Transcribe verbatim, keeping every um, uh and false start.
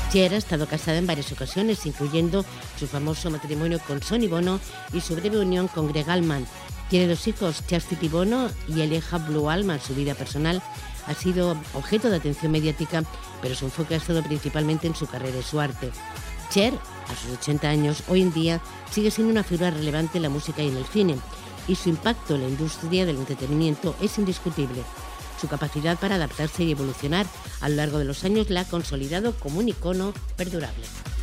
Cher ha estado casada en varias ocasiones, incluyendo su famoso matrimonio con Sonny Bono y su breve unión con Greg Allman. Tiene dos hijos, Chastity Bono y el hija Blue Allman. Su vida personal ha sido objeto de atención mediática, pero su enfoque ha estado principalmente en su carrera y su arte. Cher, a sus ochenta años, hoy en día sigue siendo una figura relevante en la música y en el cine, y su impacto en la industria del entretenimiento es indiscutible. Su capacidad para adaptarse y evolucionar a lo largo de los años la ha consolidado como un icono perdurable.